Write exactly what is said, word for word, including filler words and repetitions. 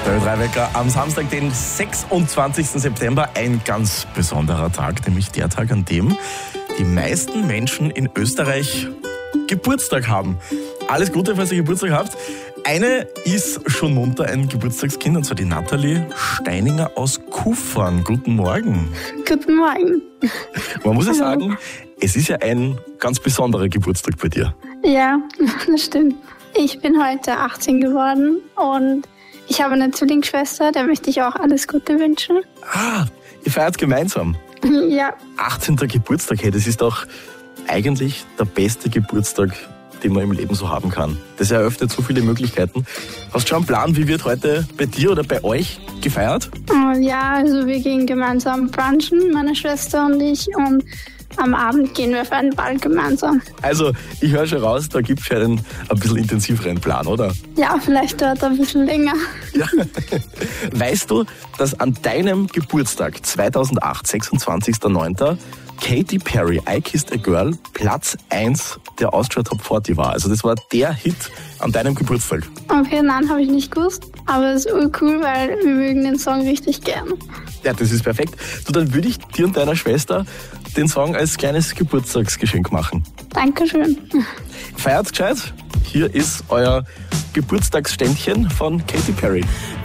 Der Ö drei Wecker am Samstag, den sechsundzwanzigsten September. Ein ganz besonderer Tag, nämlich der Tag, an dem die meisten Menschen in Österreich Geburtstag haben. Alles Gute, falls ihr Geburtstag habt. Eine ist schon munter, ein Geburtstagskind, und zwar die Nathalie Steininger aus Kufern. Guten Morgen. Guten Morgen. Man muss ja sagen, es ist ja ein ganz besonderer Geburtstag bei dir. Ja, das stimmt. Ich bin heute achtzehn geworden und ich habe eine Zwillingsschwester, der möchte ich auch alles Gute wünschen. Ah, ihr feiert gemeinsam. Ja. achtzehnter Geburtstag, hey, das ist doch eigentlich der beste Geburtstag, den man im Leben so haben kann. Das eröffnet so viele Möglichkeiten. Hast du schon einen Plan, wie wird heute bei dir oder bei euch gefeiert? Ja, also wir gehen gemeinsam brunchen, meine Schwester und ich, und am Abend gehen wir für einen Ball gemeinsam. Also, ich höre schon raus, da gibt es schon einen ein bisschen intensiveren Plan, oder? Ja, vielleicht dauert er ein bisschen länger. Ja. Weißt du, dass an deinem Geburtstag zweitausendacht, sechsundzwanzigster neunter, Katy Perry, I Kissed a Girl, Platz eins der Austria Top vierzig war? Also das war der Hit an deinem Geburtstag. Okay, nein, habe ich nicht gewusst. Aber es ist cool, weil wir mögen den Song richtig gern. Ja, das ist perfekt. Du, dann würde ich dir und deiner Schwester den Song als kleines Geburtstagsgeschenk machen. Dankeschön. Feiert's gescheit. Hier ist euer Geburtstagsständchen von Katy Perry.